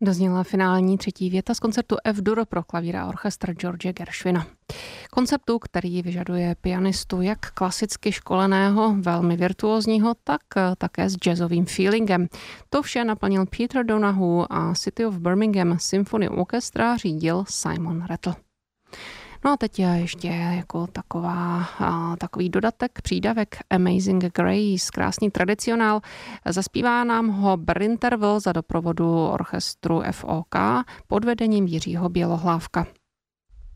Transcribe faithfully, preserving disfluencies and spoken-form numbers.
Dozněla finální třetí věta z koncertu F-dur pro klavír a orchestr George Gershwina. Konceptu, který vyžaduje pianistu jak klasicky školeného, velmi virtuózního, tak také s jazzovým feelingem. To vše naplnil Peter Donahue a City of Birmingham Symphony Orchestra řídil Simon Rattle. No a teď ještě jako taková, takový dodatek, přídavek Amazing Grace, krásný tradicionál. Zaspívá nám ho Bryn Tervel za doprovodu orchestru F O K pod vedením Jiřího Bělohlávka.